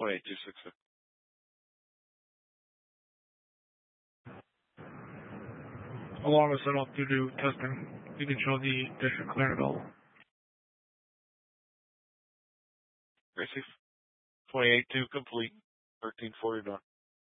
28-266. Along with set up due to testing, you can show the district clear and available. Gracie, 28-2 complete, 1340 done.